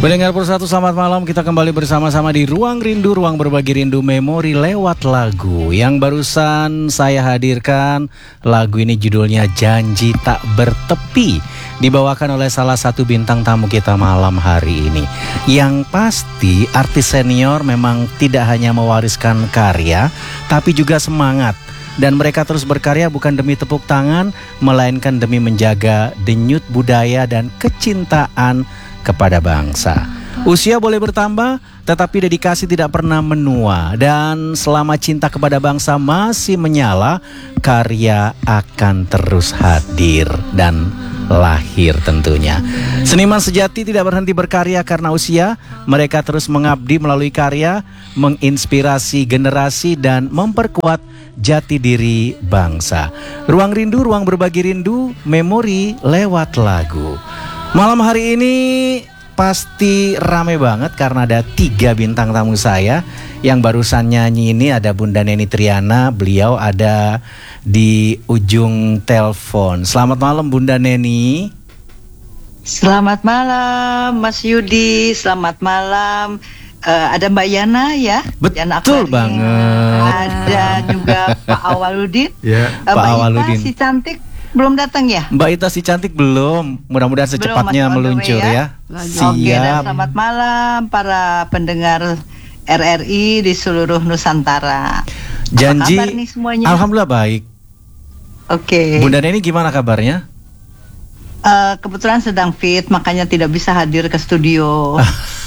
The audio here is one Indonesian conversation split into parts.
Pendengar Persatu, selamat malam. Kita kembali bersama-sama di Ruang Rindu, ruang berbagi rindu memori lewat lagu. Yang barusan saya hadirkan, lagu ini judulnya Janji Tak Bertepi, dibawakan oleh salah satu bintang tamu kita malam hari ini. Yang pasti artis senior memang tidak hanya mewariskan karya, tapi juga semangat. Dan mereka terus berkarya bukan demi tepuk tangan, melainkan demi menjaga denyut budaya dan kecintaan kepada bangsa. Usia boleh bertambah, tetapi dedikasi tidak pernah menua. Dan selama cinta kepada bangsa masih menyala, karya akan terus hadir dan lahir tentunya. Seniman sejati tidak berhenti berkarya karena usia. Mereka terus mengabdi melalui karya, menginspirasi generasi dan memperkuat jati diri bangsa. Ruang Rindu, ruang berbagi rindu, memori lewat lagu. Malam hari ini pasti rame banget karena ada 3 bintang tamu saya. Yang barusan nyanyi ini ada Bunda Neni Triana, beliau ada di ujung telepon. Selamat malam Bunda Neni. Selamat malam Mas Yudi, selamat malam. Ada Mbak Yana ya. Betul banget. Ada juga Pak Awaludin. Ya, Pak Awaludin. Si cantik belum datang ya? Mbak Ita si cantik belum. Mudah-mudahan secepatnya meluncur ya. Siap. Oke, dan selamat malam para pendengar RRI di seluruh Nusantara. Janji. Apa kabar nih semuanya? Alhamdulillah baik. Oke. Bunda Neni gimana kabarnya? Kebetulan sedang fit, makanya tidak bisa hadir ke studio.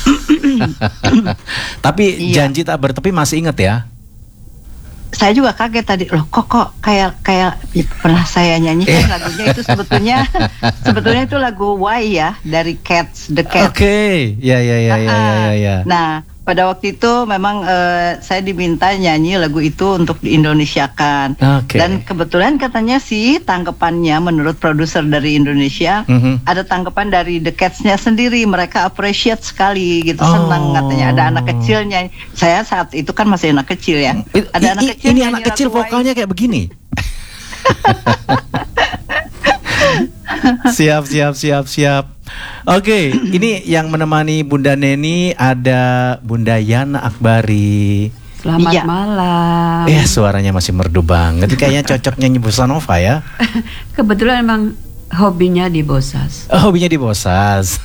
Tapi Janji Tak Bertepi masih ingat ya? Saya juga kaget tadi, loh kok kayak pernah saya nyanyikan lagunya itu sebetulnya itu lagu Why ya dari The Cats. Oke. Ya. Nah, pada waktu itu memang saya diminta nyanyi lagu itu untuk diindonesiakan. Dan kebetulan katanya sih tanggapannya menurut produser dari Indonesia, ada tanggapan dari The Cats-nya sendiri, mereka appreciate sekali gitu, senang katanya ada anak kecilnya. Saya saat itu kan masih anak kecil ya. Ada anak kecil. Ini anak kecil vokalnya kayak begini. Siap. Oke, ini yang menemani Bunda Neni ada Bunda Yana Akbari. Selamat malam. Suaranya masih merdu banget. Kayaknya cocok nyanyi bossa nova ya. Kebetulan emang hobinya di Bosas. Hobinya di Bosas.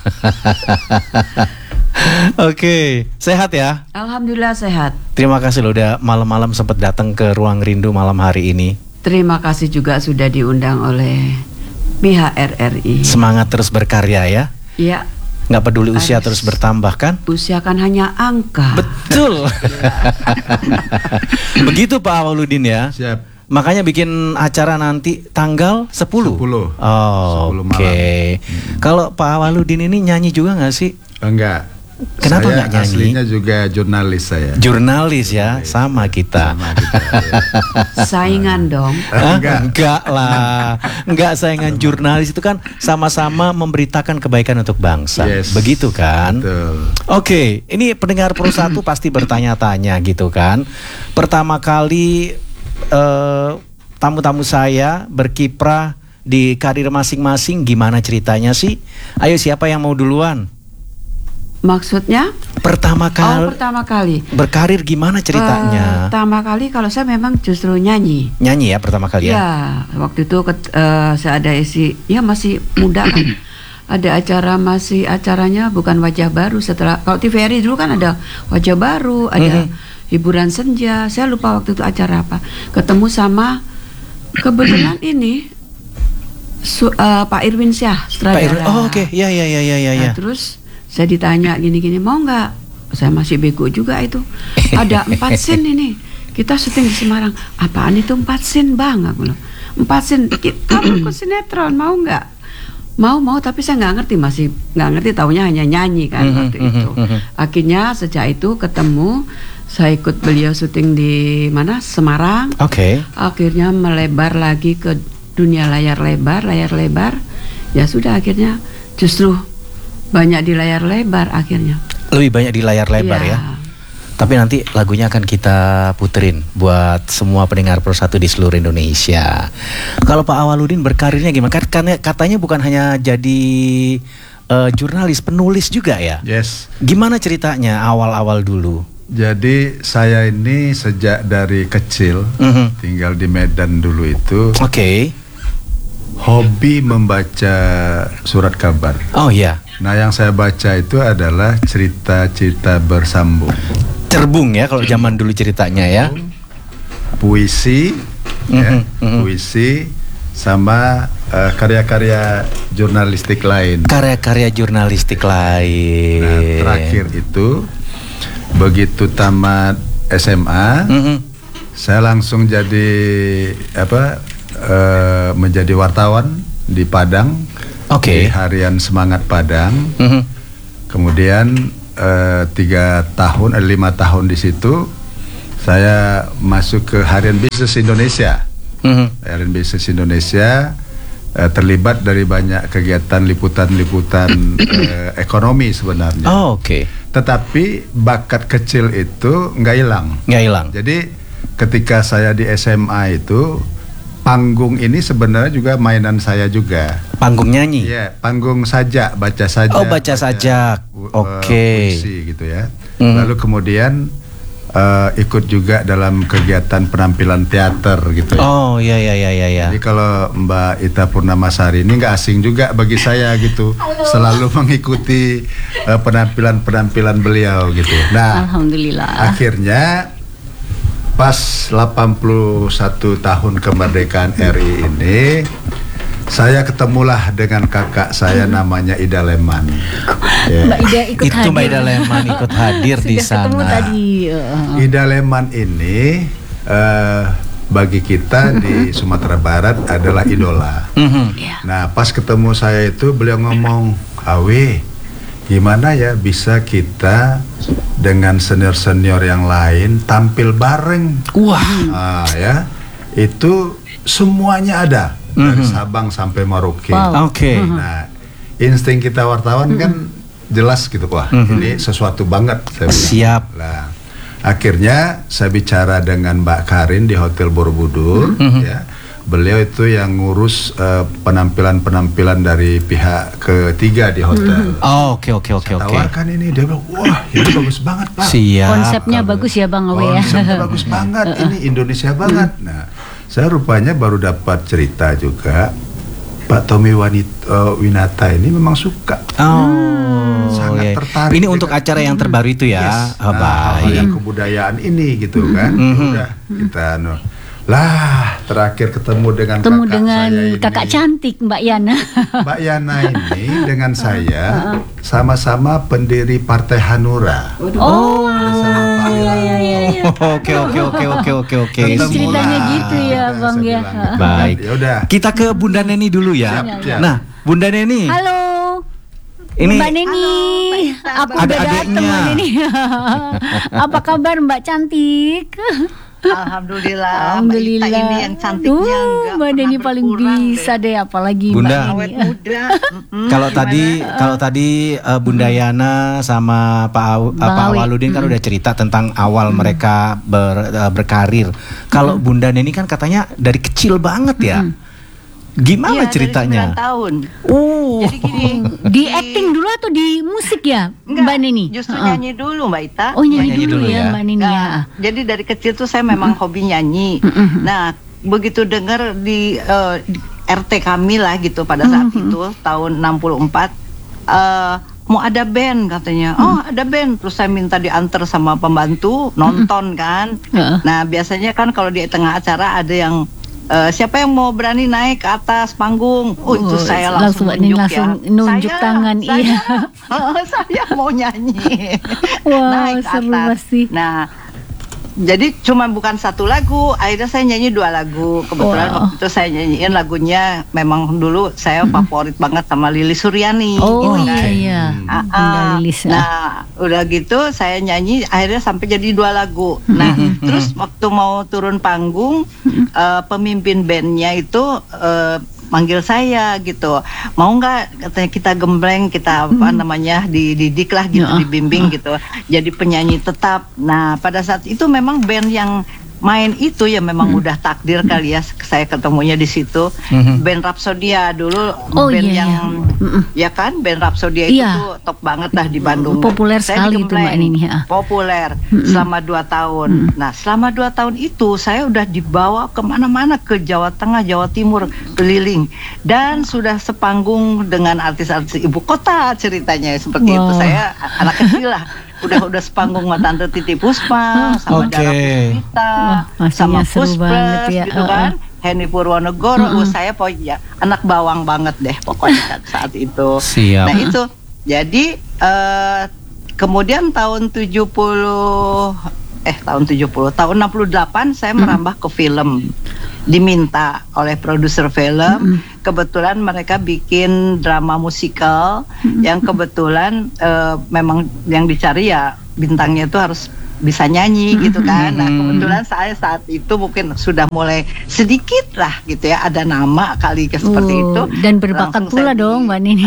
Oke, sehat ya? Alhamdulillah sehat. Terima kasih loh udah malam-malam sempat datang ke Ruang Rindu malam hari ini. Terima kasih juga sudah diundang oleh pihak RRI. Semangat terus berkarya ya? Iya. Nggak peduli usia terus bertambah kan? Usia kan hanya angka. Betul. Begitu Pak Awaludin ya? Siap. Makanya bikin acara nanti tanggal 10. 10. Oke. Kalau Pak Awaludin ini nyanyi juga nggak sih? Enggak. Kenapa nggak nyanyi? Aslinya juga jurnalis saya. Jurnalis ya, sama kita. Saingan dong. Enggak lah. Enggak saingan, jurnalis itu kan sama-sama memberitakan kebaikan untuk bangsa. Begitu kan? Betul. Oke, ini pendengar Persatu pasti bertanya-tanya gitu kan. Pertama kali tamu-tamu saya berkiprah di karir masing-masing, gimana ceritanya sih? Ayo, siapa yang mau duluan? Maksudnya? Pertama kali berkarir gimana ceritanya? Pertama kali kalau saya memang justru nyanyi. Nyanyi ya pertama kali ya? Ya, waktu itu saya ada masih muda kan. Ada acaranya bukan Wajah Baru. Setelah kalau TVRI dulu kan ada Wajah Baru, ada hiburan senja. Saya lupa waktu itu acara apa. Ketemu sama kebetulan ini Pak Irwin Syah, sutradara. Oke. Ya. Nah, terus saya ditanya gini-gini, mau nggak? Saya masih bego juga itu. Ada 4 scene ini. Kita syuting di Semarang. Apaan itu 4 scene bang? Aku bilang 4 scene. Kamu ikut sinetron mau nggak? Mau tapi saya nggak ngerti. Taunya hanya nyanyi kan waktu itu. Akhirnya sejak itu ketemu. Saya ikut beliau syuting di mana? Semarang. Akhirnya melebar lagi ke dunia layar lebar. Ya sudah akhirnya justru banyak di layar lebar akhirnya. Lebih banyak di layar lebar ya. Tapi nanti lagunya akan kita puterin buat semua pendengar Persatu di seluruh Indonesia. Kalau Pak Awaludin berkarirnya gimana? Karena katanya bukan hanya jadi jurnalis, penulis juga ya? Yes. Gimana ceritanya awal-awal dulu? Jadi saya ini sejak dari kecil tinggal di Medan dulu itu. Hobi membaca surat kabar. Oh iya. Nah, yang saya baca itu adalah cerita-cerita bersambung. Cerbung ya kalau zaman dulu ceritanya ya. Puisi, puisi sama karya-karya jurnalistik lain. Karya-karya jurnalistik lain. Nah, terakhir itu begitu tamat SMA, saya langsung jadi menjadi wartawan di Padang. Di harian Semangat Padang. Kemudian 5 tahun di situ saya masuk ke Harian Bisnis Indonesia. Harian Bisnis Indonesia terlibat dari banyak kegiatan liputan-liputan ekonomi sebenarnya. Tetapi bakat kecil itu nggak hilang. Jadi ketika saya di SMA itu, panggung ini sebenarnya juga mainan saya juga. Panggung nyanyi? Iya, panggung sajak, baca sajak. Oh, baca sajak. Puisi gitu ya. Lalu kemudian ikut juga dalam kegiatan penampilan teater gitu ya. Oh, iya. Jadi kalau Mbak Ita Purnamasari ini nggak asing juga bagi saya gitu. Selalu mengikuti penampilan-penampilan beliau gitu. Nah, alhamdulillah. Akhirnya pas 81 tahun kemerdekaan RI ini, saya ketemulah dengan kakak saya namanya Ida Leman. Mbak Ida ikut hadir. Itu Mbak Ida Leman ikut hadir di sana. Tadi. Ida Leman ini bagi kita di Sumatera Barat adalah idola. Nah, pas ketemu saya itu beliau ngomong, "Awe, gimana ya bisa kita dengan senior-senior yang lain tampil bareng?" Wah, ya, itu semuanya ada dari Sabang sampai Merauke. Nah, insting kita wartawan kan jelas gitu, wah ini sesuatu banget. Saya bilang. Siap. Nah, akhirnya saya bicara dengan Mbak Karin di Hotel Borobudur, ya. Beliau itu yang ngurus penampilan-penampilan dari pihak ketiga di hotel. Oke. Tawarkan ini, dia bilang, wah ini bagus banget Pak. Siap. Konsepnya bagus ya Bang Awe ya. Konsepnya bagus banget, ini Indonesia banget. Nah, saya rupanya baru dapat cerita juga, Pak Tommy Winata ini memang suka. Sangat tertarik. Ini untuk acara yang terbaru itu ya. Yes. Baik. Kebudayaan ini gitu kan. Udah kita lah terakhir ketemu dengan kakak cantik Mbak Yana. Mbak Yana ini dengan saya sama-sama pendiri Partai Hanura. Oke. Ceritanya gitu ya Bang ya. Baik. Yaudah. Kita ke Bunda Neni dulu ya. Siap. Nah, Bunda Neni. Halo. Ini Mbak Neni, aku udah datang Mbak Neni. Apa kabar Mbak cantik? Alhamdulillah. Mbak Ita ini yang cantiknya Mbak Neni paling bisa deh, apalagi Bunda. Mbak Neni. Muda. Kalau tadi Bunda Yana sama Pak Awaludin kan udah cerita tentang awal mereka berkarir. Kalau Bunda Neni kan katanya dari kecil banget ya. Gimana ceritanya? Dari 9 tahun. Jadi gini, di acting dulu atau di musik ya, Mbak Neni? Justru nyanyi dulu Mbak Ita. Oh, nyanyi dulu ya Mbak Neni ya. Jadi dari kecil tuh saya memang hobi nyanyi. Nah, begitu dengar di RT kami lah gitu pada saat itu tahun 64 mau ada band katanya. Oh, ada band. Terus saya minta diantar sama pembantu nonton kan. Nah, biasanya kan kalau di tengah acara ada yang siapa yang mau berani naik ke atas panggung? Oh, itu saya langsung nunjuk tangan. Saya mau nyanyi. Wow, naik ke seru atas. pasti. Nah, jadi cuma bukan satu lagu, akhirnya saya nyanyi 2 lagu. Kebetulan waktu itu saya nyanyiin lagunya memang dulu saya favorit banget sama Lilis Suryani. Oh gitu kan. iya. Nah, udah gitu saya nyanyi akhirnya sampai jadi 2 lagu. Nah, terus waktu mau turun panggung, pemimpin bandnya itu manggil saya gitu, mau nggak katanya kita gembleng, kita dididik lah gitu, dibimbing gitu, jadi penyanyi tetap. Nah, pada saat itu memang band yang main itu ya memang udah takdir kali ya, saya ketemunya di situ. Band Rhapsodia dulu, band yang ya kan, band Rhapsodia itu tuh top banget lah di Bandung. Populer sekali itu Mbak Nini. Populer selama 2 tahun. Nah selama 2 tahun itu saya udah dibawa kemana-mana, ke Jawa Tengah, Jawa Timur, keliling, dan sudah sepanggung dengan artis-artis ibu kota ceritanya seperti itu. Saya anak kecil lah. Udah sepanggung sama Tante Titi Puspa, sama Dara Puspita, sama Puspres ya, gitu kan, Henny Purwonegoro. Saya pokoknya anak bawang banget deh pokoknya saat itu. Siap. Nah itu, jadi kemudian tahun 68 saya merambah ke film, diminta oleh produser film. Kebetulan mereka bikin drama musikal yang kebetulan memang yang dicari ya bintangnya itu harus bisa nyanyi gitu kan. Nah kebetulan saya saat itu mungkin sudah mulai sedikit lah gitu ya, ada nama kali seperti itu, dan berbakat pula dong Mbak Nini.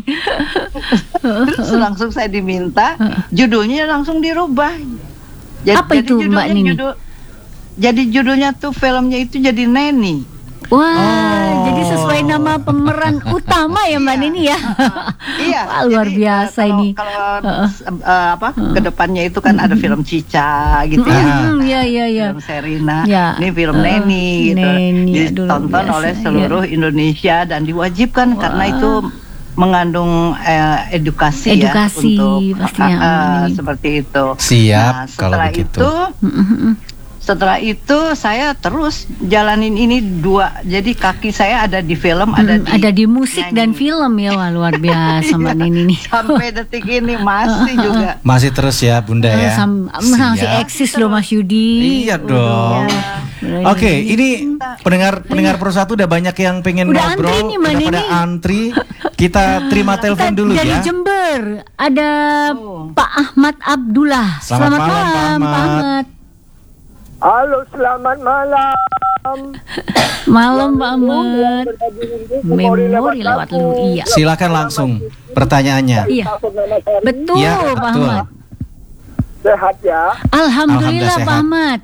Terus langsung saya diminta, judulnya langsung dirubah. Apa itu Mbak Nini? Jadi judulnya tuh filmnya itu jadi Neni. Wah, jadi sesuai nama pemeran utama ya Mbak Nini ya. Iya. Wah, luar biasa ini. Kalau kedepannya itu kan ada film Cica gitu ya. Iya. Film Serina. Ya. Ini film Neni gitu. Ditonton oleh seluruh Indonesia dan diwajibkan karena itu mengandung edukasi ya untuk pastinya seperti itu. Siap. Nah, kalau begitu. Setelah itu saya terus jalanin ini 2. Jadi kaki saya ada di film, ada di musik nyanyi. Dan film ya. Wah, luar biasa Mbak Nini nih. Sampai detik ini masih juga. Masih terus ya Bunda ya. Masih eksis loh Mas Yudi. Iya dong. Oke, ini pendengar persatu udah banyak yang pengen ngobrol, udah pada antri. Kita terima telepon dulu ya. Dari Jember ada Pak Ahmad Abdullah. Selamat malam Pak Ahmad. Halo, selamat malam. Malam Pak Ahmad. Memori lewat lu. Iya. Silakan langsung pertanyaannya. Iya. Betul ya, Pak Ahmad. Sehat ya. Alhamdulillah Pak Ahmad.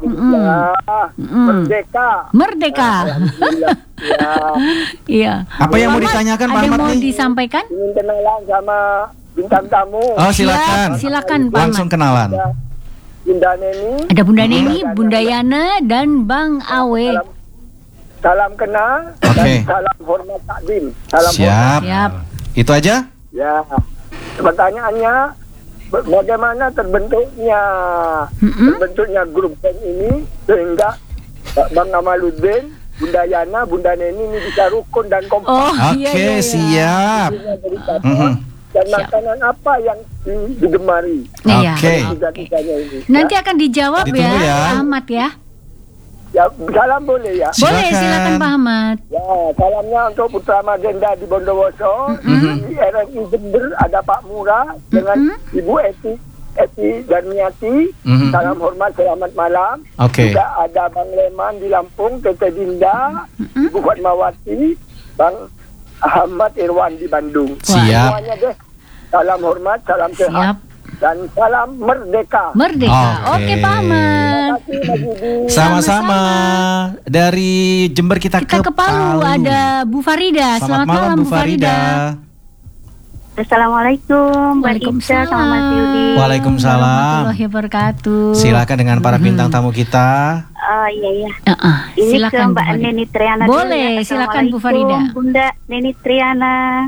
Merdeka. Iya. Apa yang mau ditanyakan Pak Ahmad nih? Ada mau disampaikan? Ingin kenalan sama bintang tamu. Oh silakan. Silakan Pak Ahmad. Langsung kenalan. Bunda Neni. Ada Bunda Neni, Bunda Yana, dan Bang Awe. Salam kenal dan salam hormat takdim. Salam Siap. Itu aja? Ya. Pertanyaannya, bagaimana terbentuknya grup band ini sehingga Bang Amaluddin, Bunda Yana, Bunda Neni ini bisa rukun dan kompak. Oke, siap. Dan makanan apa yang digemari? Oke. Nanti akan dijawab ya Pak Ahmad ya. Ya, salam boleh ya? Boleh, silakan Pak Ahmad. Ya, salamnya untuk Putra Magenda di Bondowoso, di RRI Jember ada Pak Mura dengan Ibu Eti Darmiati. Salam hormat, selamat malam. Juga ada Bang Leman di Lampung, Tete Dinda, Ibu Fatmawati, Bang Ahmad Irwan di Bandung. Siap. Semuanya deh. Salam hormat, salam sehat, dan salam merdeka. Oke Pak Ahmad. Sama-sama. Dari Jember kita ke Palu. Ada Bu Farida. Selamat malam Bu Farida. Assalamualaikum, Waalaikumsalam, Mas Yudi. Waalaikumsalam. Warahmatullahi wabarakatuh. Silakan dengan para bintang tamu kita. Iya. Ini silakan, ke Mbak Neni Triana. Boleh, silakan Bu Farida. Bunda Neni Triana.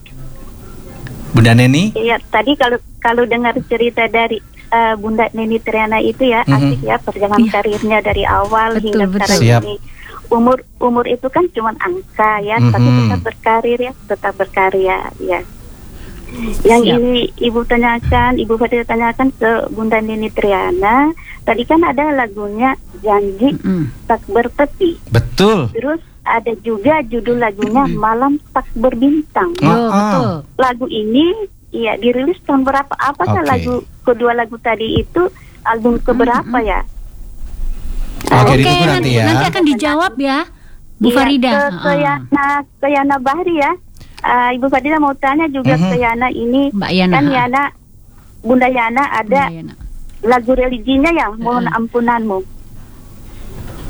Bunda Neni? Iya, tadi kalau dengar cerita dari Bunda Neni Triana itu ya asik ya perjalanan karirnya dari awal hingga sekarang ini. Umur itu kan cuma angka ya, tapi tetap berkarya ya. Yang ini Ibu Farida tanyakan ke Bunda Neni Triana, tadi kan ada lagunya Janji Tak Bertepi. Betul. Terus ada juga judul lagunya Malam Tak Berbintang. Betul. Lagu ini dirilis tahun berapa? Apakah kedua lagu tadi itu album keberapa ya? Oke, nanti akan dijawab ya Bu Farida. Ke Yana Bahri ya. Ibu Farida mau tanya juga ke Yana ini, Mbak Yana. Kan Bunda Yana ada lagu religinya ya, Mohon Ampunanmu.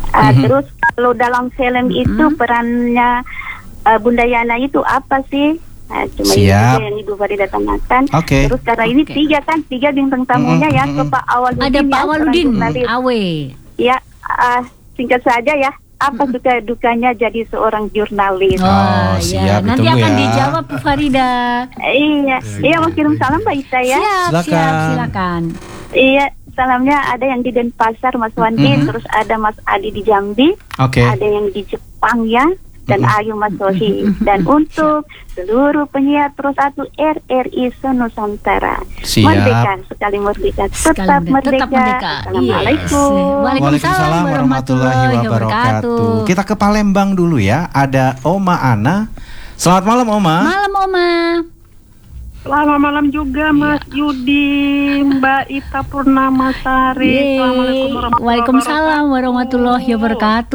Terus kalau dalam film itu perannya Bunda Yana itu apa sih? Cuma itu yang Ibu Farida tanyakan. Terus karena ini tiga bintang tamunya ya, ke Pak Awaludin. Ada Pak Awaludin, Awe. Ya, singkat saja ya. Apa suka dukanya jadi seorang jurnalis? Siap. Nanti akan dijawab Bu Farida. Iya, mau kirim salam Mbak Ita ya. Silakan. Iya, salamnya ada yang di Denpasar Mas Wandi, terus ada Mas Adi di Jambi, ada yang di Jepang ya, dan Ayu Mas Sohi. Dan untuk seluruh penyiar Pro 1 RRI Nusantara, merdeka, sekali merdeka, tetap merdeka. Assalamualaikum. Waalaikumsalam warahmatullahi wabarakatuh. Kita ke Palembang dulu ya. Ada Oma Ana. Selamat malam Oma. Malam Oma. Selamat malam juga Mas Yudi, Mbak Ita Purnamasari. Waalaikumsalam warahmatullahi wabarakatuh.